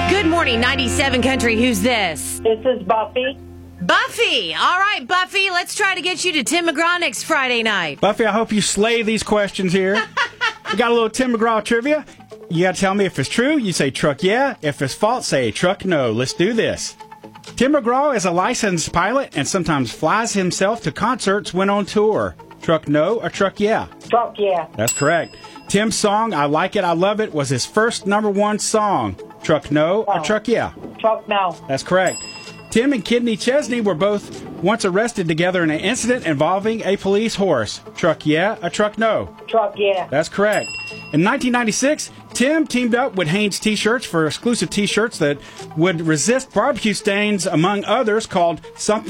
Good morning, 97 Country. Who's this? This is Buffy. Buffy. All right, Buffy, let's try to get you to Tim McGraw next Friday night. Buffy, I hope you slay these questions here. We got a little Tim McGraw trivia. You got to tell me if it's true. You say truck yeah. If it's false, say truck no. Let's do this. Tim McGraw is a licensed pilot and sometimes flies himself to concerts when on tour. Truck no or truck yeah? Truck, yeah. That's correct. Tim's song, I Like It, I Love It, was his first #1 song. Truck no or truck yeah? Truck, no. That's correct. Tim and Kidney Chesney were both once arrested together in an incident involving a police horse. Truck yeah or truck no? Truck, yeah. That's correct. In 1996, Tim teamed up with Hanes T-shirts for exclusive T-shirts that would resist barbecue stains, among others, called Something